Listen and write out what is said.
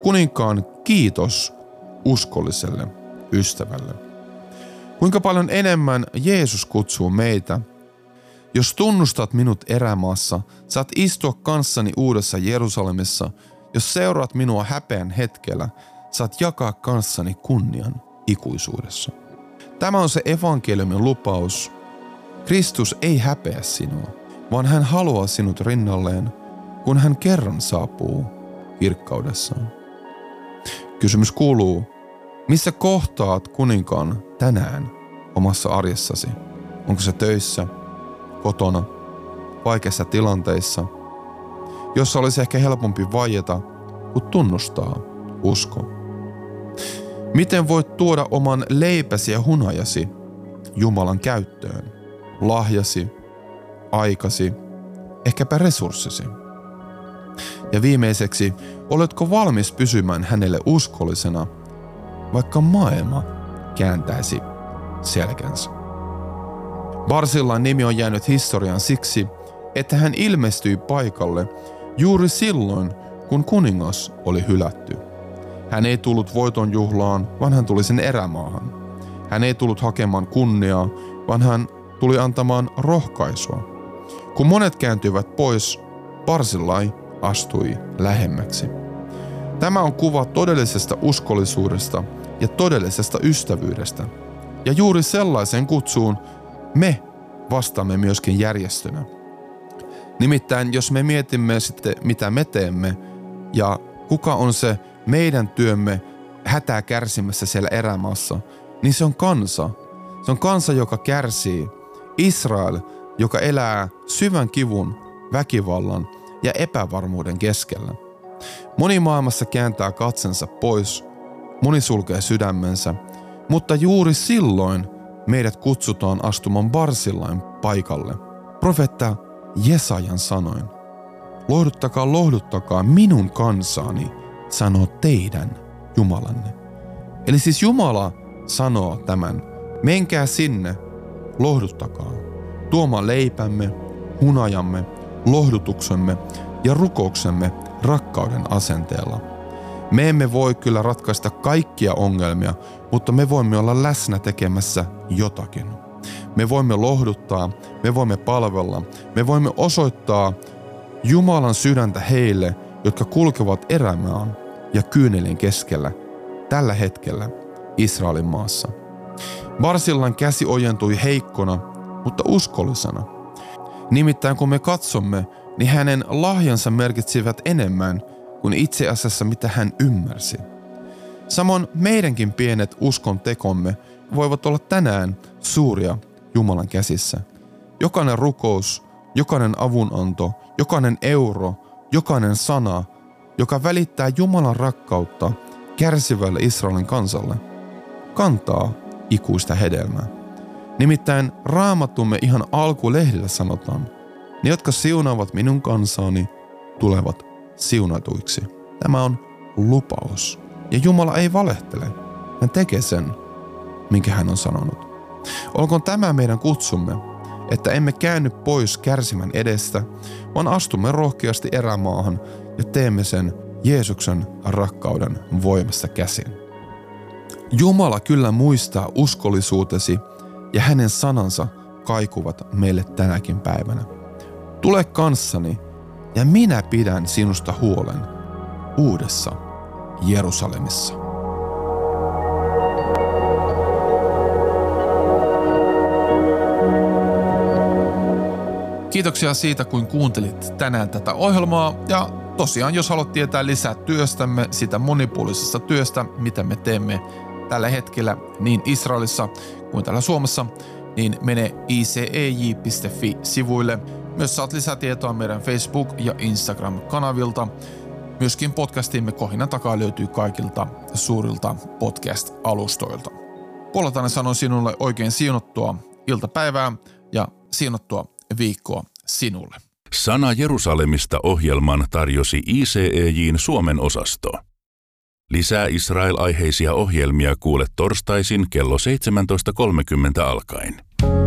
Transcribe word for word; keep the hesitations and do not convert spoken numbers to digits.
kuninkaan kiitos uskolliselle ystävälle. Kuinka paljon enemmän Jeesus kutsuu meitä. Jos tunnustat minut erämaassa, saat istua kanssani uudessa Jerusalemissa. Jos seuraat minua häpeän hetkellä, saat jakaa kanssani kunnian ikuisuudessa. Tämä on se evankeliumin lupaus. Kristus ei häpeä sinua, vaan hän haluaa sinut rinnalleen, kun hän kerran saapuu kirkkaudessaan. Kysymys kuuluu, missä kohtaat kuninkaan tänään omassa arjessasi? Onko se töissä, kotona, vaikeissa tilanteissa, jossa olisi ehkä helpompi vaieta, kun tunnustaa usko? Miten voit tuoda oman leipäsi ja hunajasi Jumalan käyttöön? Lahjasi, aikasi, ehkäpä resurssisi. Ja viimeiseksi, oletko valmis pysymään hänelle uskollisena, vaikka maailma kääntäisi selkänsä? Barsillan nimi on jäänyt historiaan siksi, että hän ilmestyi paikalle juuri silloin, kun kuningas oli hylätty. Hän ei tullut voitonjuhlaan, vaan hän tuli sen erämaahan. Hän ei tullut hakemaan kunniaa, vaan hän tuli antamaan rohkaisua. Kun monet kääntyivät pois, Barsillai astui lähemmäksi. Tämä on kuva todellisesta uskollisuudesta ja todellisesta ystävyydestä. Ja juuri sellaisen kutsuun me vastaamme myöskin järjestönä. Nimittäin jos me mietimme sitten, mitä me teemme ja kuka on se meidän työmme hätää kärsimässä siellä erämaassa, niin se on kansa. Se on kansa, joka kärsii. Israel, joka elää syvän kivun, väkivallan ja epävarmuuden keskellä. Moni maailmassa kääntää katsensa pois, moni sulkee sydämensä, mutta juuri silloin meidät kutsutaan astumaan Barsillain paikalle. Profeetta Jesajan sanoin, lohduttakaa, lohduttakaa minun kansaani, sanoo teidän Jumalanne. Eli siis Jumala sanoo tämän, menkää sinne, lohduttakaa, tuomaan leipämme, hunajamme, lohdutuksemme ja rukouksemme rakkauden asenteella. Me emme voi kyllä ratkaista kaikkia ongelmia, mutta me voimme olla läsnä tekemässä jotakin. Me voimme lohduttaa, me voimme palvella, me voimme osoittaa Jumalan sydäntä heille, jotka kulkevat erämaan ja kyynelien keskellä tällä hetkellä Israelin maassa. Barsillan käsi ojentui heikkona, mutta uskollisena. Nimittäin kun me katsomme, niin hänen lahjansa merkitsivät enemmän kuin itse asiassa mitä hän ymmärsi. Samoin meidänkin pienet uskon tekomme voivat olla tänään suuria Jumalan käsissä. Jokainen rukous, jokainen avunanto, jokainen euro, jokainen sana, joka välittää Jumalan rakkautta kärsivälle Israelin kansalle, kantaa ikuista hedelmää. Nimittäin Raamattumme ihan alkulehdillä sanotaan, ne jotka siunaavat minun kansaani tulevat siunatuiksi. Tämä on lupaus. Ja Jumala ei valehtele. Hän tekee sen, minkä hän on sanonut. Olkoon tämä meidän kutsumme, että emme käänny pois kärsimän edestä, vaan astumme rohkeasti erämaahan ja teemme sen Jeesuksen rakkauden voimassa käsin. Jumala kyllä muistaa uskollisuutesi ja hänen sanansa kaikuvat meille tänäkin päivänä. Tule kanssani ja minä pidän sinusta huolen uudessa Jerusalemissa. Kiitoksia siitä, kun kuuntelit tänään tätä ohjelmaa ja tosiaan, jos haluat tietää lisää työstämme, sitä monipuolisesta työstä, mitä me teemme tällä hetkellä niin Israelissa kuin täällä Suomessa, niin mene i c e j piste f i sivuille. Myös saat lisätietoa meidän Facebook- ja Instagram-kanavilta. Myöskin podcastimme Kohinan takaa löytyy kaikilta suurilta podcast-alustoilta. Puoleltani sanon sinulle oikein siunattua iltapäivää ja siunattua viikkoa sinulle. Sana Jerusalemista -ohjelman tarjosi I C E J:n Suomen osasto. Lisää Israel-aiheisia ohjelmia kuule torstaisin kello seitsemäntoista kolmekymmentä alkaen.